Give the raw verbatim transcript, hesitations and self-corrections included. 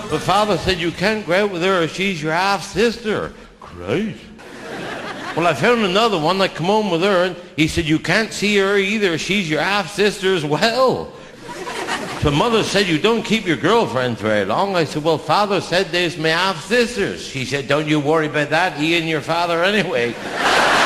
But father said you can't go out with her, she's your half-sister. Great. Well, I found another one that come home with her, and he said you can't see her either, she's your half-sister as well. So mother said you don't keep your girlfriends very long. I said, well, father said there's my half-sisters. She said, don't you worry about that, he and your father anyway.